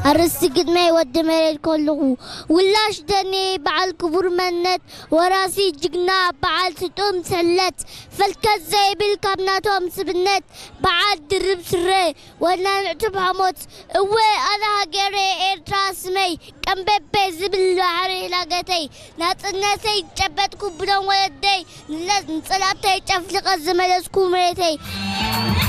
أرسي قد ما يودي مريل كله ولاش دني بعل كبر منت وراسي جقنا بعل ستوم سلت فالكزي بالكابناتهم سبنت بعل درب سري وانا نعتبها موت اوي انا هاقري ارتراسمي كم بيبي زبل وحري لاقتي ناتناسي جبت كبنا ولدي نصلاتي جفلق الزملسكو مريتي